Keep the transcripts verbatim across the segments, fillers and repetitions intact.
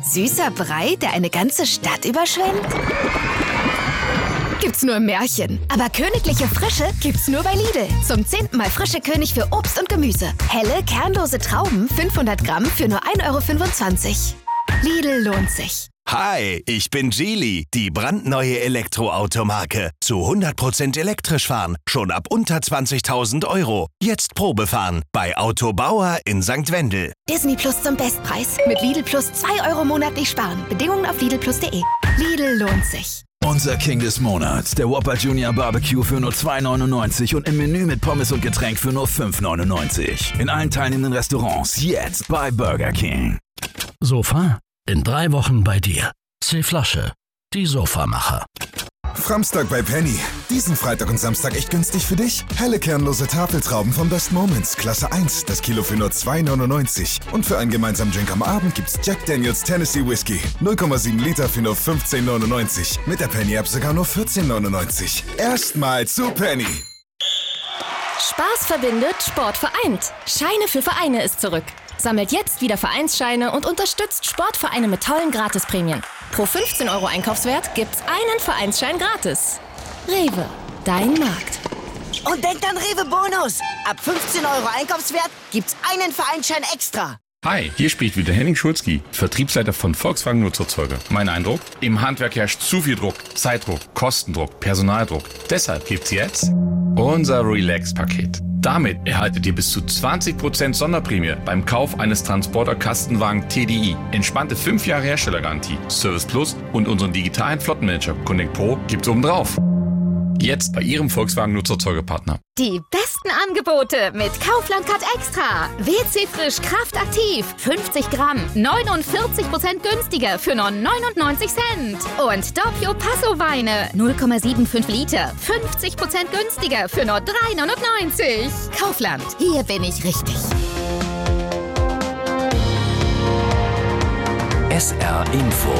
Süßer Brei, der eine ganze Stadt überschwemmt? Gibt's nur im Märchen. Aber königliche Frische gibt's nur bei Lidl. Zum zehnten Mal frische König für Obst und Gemüse. Helle, kernlose Trauben, fünfhundert Gramm für nur ein Euro fünfundzwanzig. Lidl lohnt sich. Hi, ich bin Geely, die brandneue Elektroautomarke. Zu hundert Prozent elektrisch fahren, schon ab unter zwanzigtausend Euro. Jetzt Probefahren bei Autobauer in Sankt Wendel. Disney Plus zum Bestpreis. Mit Lidl Plus zwei Euro monatlich sparen. Bedingungen auf Lidl Plus punkt de. Lidl lohnt sich. Unser King des Monats, der Whopper Junior Barbecue für nur zwei neunundneunzig und im Menü mit Pommes und Getränk für nur fünf neunundneunzig. In allen teilnehmenden Restaurants jetzt bei Burger King. Sofa? In drei Wochen bei dir. C-Flasche. Die Sofamacher. Framstag bei Penny. Diesen Freitag und Samstag echt günstig für dich. Helle kernlose Tafeltrauben von Best Moments. Klasse eins. Das Kilo für nur zwei neunundneunzig. Und für einen gemeinsamen Drink am Abend gibt's Jack Daniels Tennessee Whiskey. null Komma sieben Liter für nur fünfzehn neunundneunzig. Mit der Penny-App sogar nur vierzehn neunundneunzig. Erstmal zu Penny. Spaß verbindet, Sport vereint. Scheine für Vereine ist zurück. Sammelt jetzt wieder Vereinsscheine und unterstützt Sportvereine mit tollen Gratisprämien. Pro fünfzehn Euro Einkaufswert gibt's einen Vereinsschein gratis. Rewe, dein Markt. Und denkt an Rewe Bonus. Ab fünfzehn Euro Einkaufswert gibt's einen Vereinsschein extra. Hi, hier spricht wieder Henning Schulzki, Vertriebsleiter von Volkswagen Nutzerzeuger. Mein Eindruck? Im Handwerk herrscht zu viel Druck, Zeitdruck, Kostendruck, Personaldruck. Deshalb gibt's jetzt unser Relax-Paket. Damit erhaltet ihr bis zu zwanzig Prozent Sonderprämie beim Kauf eines Transporter-Kastenwagen T D I. Entspannte fünf Jahre Herstellergarantie, Service Plus und unseren digitalen Flottenmanager Connect Pro gibt's obendrauf. Jetzt bei Ihrem Volkswagen Nutzerzeugerpartner. Die besten Angebote mit Kaufland Card Extra. W C Frisch Kraft Aktiv. fünfzig Gramm. neunundvierzig Prozent günstiger für nur neunundneunzig Cent. Und Doppio Passo Weine. null Komma fünfundsiebzig Liter. fünfzig Prozent günstiger für nur drei neunundneunzig. Kaufland. Hier bin ich richtig. S R Info.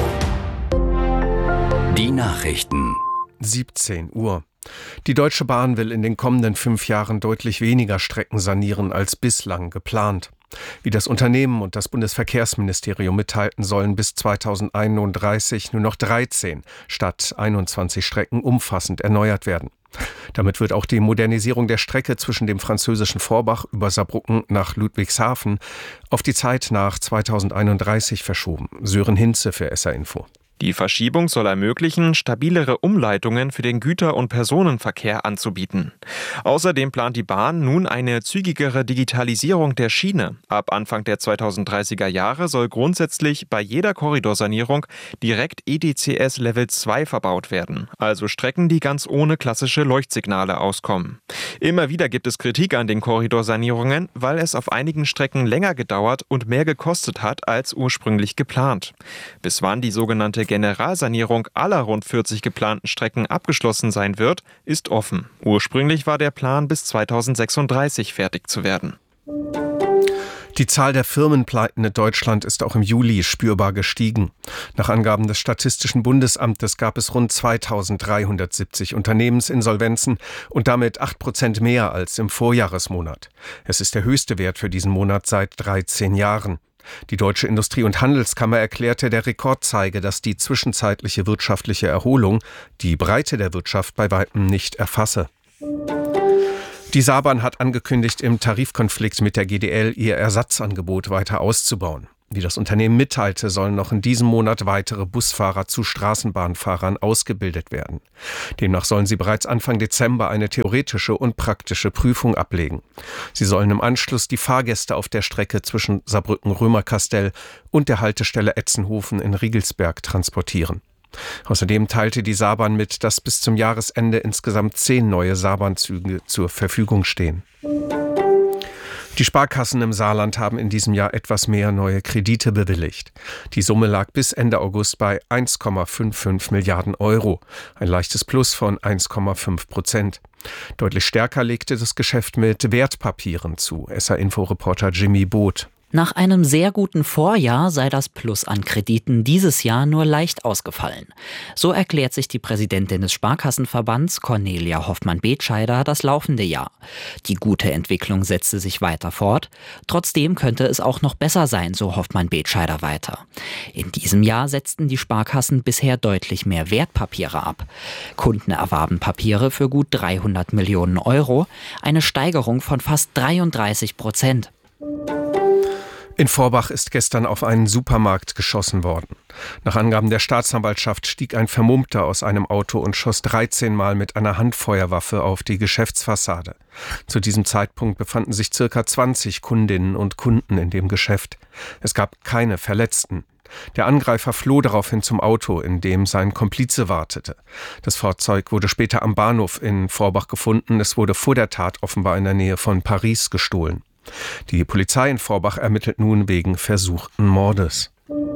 Die Nachrichten. siebzehn Uhr. Die Deutsche Bahn will in den kommenden fünf Jahren deutlich weniger Strecken sanieren als bislang geplant. Wie das Unternehmen und das Bundesverkehrsministerium mitteilten, sollen bis zweitausendeinunddreißig nur noch dreizehn statt einundzwanzig Strecken umfassend erneuert werden. Damit wird auch die Modernisierung der Strecke zwischen dem französischen Forbach über Saarbrücken nach Ludwigshafen auf die Zeit nach zweitausendeinunddreißig verschoben. Sören Hinze für S R Info. Die Verschiebung soll ermöglichen, stabilere Umleitungen für den Güter- und Personenverkehr anzubieten. Außerdem plant die Bahn nun eine zügigere Digitalisierung der Schiene. Ab Anfang der zweitausenddreißiger Jahre soll grundsätzlich bei jeder Korridorsanierung direkt E D C S Level zwei verbaut werden, also Strecken, die ganz ohne klassische Leuchtsignale auskommen. Immer wieder gibt es Kritik an den Korridorsanierungen, weil es auf einigen Strecken länger gedauert und mehr gekostet hat als ursprünglich geplant. Bis wann die sogenannte Generalsanierung aller rund vierzig geplanten Strecken abgeschlossen sein wird, ist offen. Ursprünglich war der Plan, bis zweitausendsechsunddreißig fertig zu werden. Die Zahl der Firmenpleiten in Deutschland ist auch im Juli spürbar gestiegen. Nach Angaben des Statistischen Bundesamtes gab es rund zweitausenddreihundertsiebzig Unternehmensinsolvenzen und damit acht Prozent mehr als im Vorjahresmonat. Es ist der höchste Wert für diesen Monat seit dreizehn Jahren. Die Deutsche Industrie- und Handelskammer erklärte, der Rekord zeige, dass die zwischenzeitliche wirtschaftliche Erholung die Breite der Wirtschaft bei weitem nicht erfasse. Die Saarbahn hat angekündigt, im Tarifkonflikt mit der G D L ihr Ersatzangebot weiter auszubauen. Wie das Unternehmen mitteilte, sollen noch in diesem Monat weitere Busfahrer zu Straßenbahnfahrern ausgebildet werden. Demnach sollen sie bereits Anfang Dezember eine theoretische und praktische Prüfung ablegen. Sie sollen im Anschluss die Fahrgäste auf der Strecke zwischen Saarbrücken-Römerkastell und der Haltestelle Etzenhofen in Riegelsberg transportieren. Außerdem teilte die Saarbahn mit, dass bis zum Jahresende insgesamt zehn neue Saarbahnzüge zur Verfügung stehen. Die Sparkassen im Saarland haben in diesem Jahr etwas mehr neue Kredite bewilligt. Die Summe lag bis Ende August bei eins Komma fünfundfünfzig Milliarden Euro, ein leichtes Plus von eins Komma fünf Prozent. Deutlich stärker legte das Geschäft mit Wertpapieren zu, S R-Info-Reporter Jimmy Boot. Nach einem sehr guten Vorjahr sei das Plus an Krediten dieses Jahr nur leicht ausgefallen. So erklärt sich die Präsidentin des Sparkassenverbands, Cornelia Hoffmann-Betscheider, das laufende Jahr. Die gute Entwicklung setzte sich weiter fort. Trotzdem könnte es auch noch besser sein, so Hoffmann-Betscheider weiter. In diesem Jahr setzten die Sparkassen bisher deutlich mehr Wertpapiere ab. Kunden erwarben Papiere für gut dreihundert Millionen Euro, eine Steigerung von fast dreiunddreißig Prozent. In Forbach ist gestern auf einen Supermarkt geschossen worden. Nach Angaben der Staatsanwaltschaft stieg ein Vermummter aus einem Auto und schoss dreizehn Mal mit einer Handfeuerwaffe auf die Geschäftsfassade. Zu diesem Zeitpunkt befanden sich circa zwanzig Kundinnen und Kunden in dem Geschäft. Es gab keine Verletzten. Der Angreifer floh daraufhin zum Auto, in dem sein Komplize wartete. Das Fahrzeug wurde später am Bahnhof in Forbach gefunden. Es wurde vor der Tat offenbar in der Nähe von Paris gestohlen. Die Polizei in Forbach ermittelt nun wegen versuchten Mordes.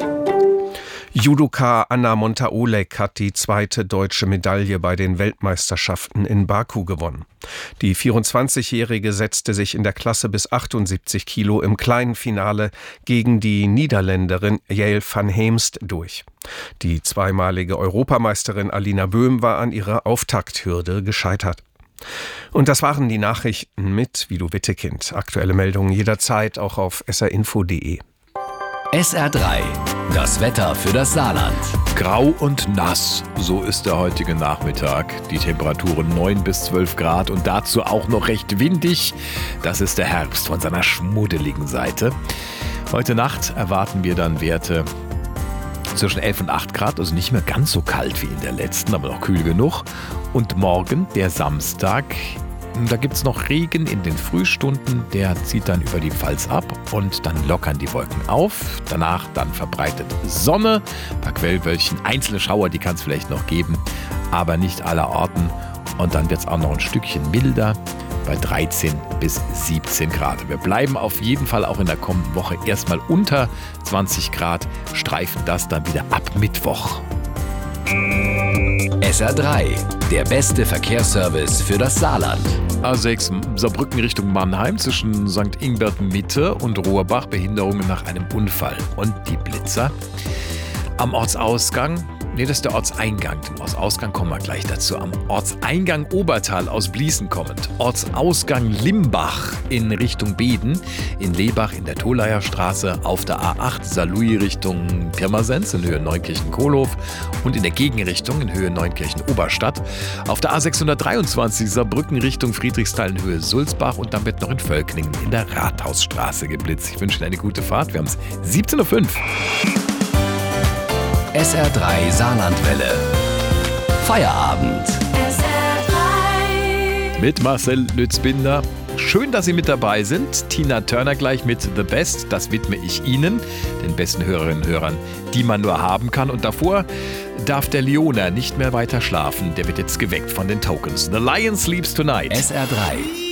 Judoka Anna Montaolek hat die zweite deutsche Medaille bei den Weltmeisterschaften in Baku gewonnen. Die vierundzwanzigjährige setzte sich in der Klasse bis achtundsiebzig Kilo im kleinen Finale gegen die Niederländerin Yael van Heemst durch. Die zweimalige Europameisterin Alina Böhm war an ihrer Auftakthürde gescheitert. Und das waren die Nachrichten mit Vido Wittekind. Aktuelle Meldungen jederzeit auch auf s r info punkt d e. S R drei, das Wetter für das Saarland. Grau und nass, so ist der heutige Nachmittag. Die Temperaturen neun bis zwölf Grad und dazu auch noch recht windig. Das ist der Herbst von seiner schmuddeligen Seite. Heute Nacht erwarten wir dann Werte zwischen elf und acht Grad, also nicht mehr ganz so kalt wie in der letzten, aber noch kühl genug. Und morgen, der Samstag, da gibt es noch Regen in den Frühstunden, der zieht dann über die Pfalz ab und dann lockern die Wolken auf. Danach dann verbreitet Sonne, ein paar Quellwölkchen, einzelne Schauer, die kann es vielleicht noch geben, aber nicht aller Orten. Und dann wird es auch noch ein Stückchen milder bei dreizehn bis siebzehn Grad. Wir bleiben auf jeden Fall auch in der kommenden Woche erstmal unter zwanzig Grad, streifen das dann wieder ab Mittwoch. S R drei, der beste Verkehrsservice für das Saarland. A sechs Saarbrücken Richtung Mannheim zwischen Sankt Ingbert Mitte und Rohrbach, Behinderungen nach einem Unfall. Und die Blitzer am Ortsausgang. Nee, das ist der Ortseingang. Den Ortsausgang kommen wir gleich dazu. Am Ortseingang Obertal aus Bliesen kommend. Ortsausgang Limbach in Richtung Beden. In Lebach in der Tholayer Straße. Auf der A acht Saarlouis Richtung Pirmasens in Höhe Neunkirchen-Kohlhof. Und in der Gegenrichtung in Höhe Neunkirchen-Oberstadt. Auf der A sechshundertdreiundzwanzig Saarbrücken Richtung Friedrichsthal in Höhe Sulzbach. Und dann wird noch in Völklingen in der Rathausstraße geblitzt. Ich wünsche Ihnen eine gute Fahrt. Wir haben es siebzehn Uhr fünf. S R drei Saarlandwelle. Feierabend. S R drei. Mit Marcel Lützbinder. Schön, dass Sie mit dabei sind. Tina Turner gleich mit The Best. Das widme ich Ihnen, den besten Hörerinnen und Hörern, die man nur haben kann. Und davor darf der Leona nicht mehr weiter schlafen. Der wird jetzt geweckt von den Tokens. The Lion Sleeps Tonight. S R drei.